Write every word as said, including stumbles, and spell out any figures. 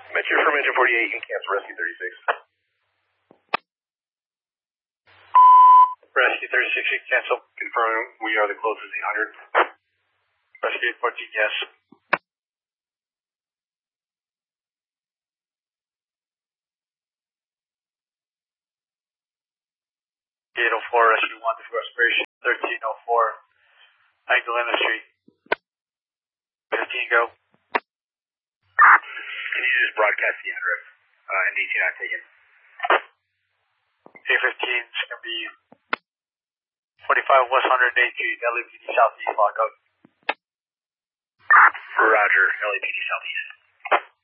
Metro from Engine forty-eight, you can cancel Rescue thirty-six. Rescue thirty-six, you can cancel. Confirm, we are the closest eight hundred. Rescue eight fourteen, yes. eight oh four, Rescue one, for respiration. thirteen oh four, Magdalena Street. fifteen, go. Can you just broadcast the address? Uh, N D T not taken. A fifteen is going to be forty-five West one hundred eighth Street, L A P D Southeast, lockout. Roger, L A P D Southeast.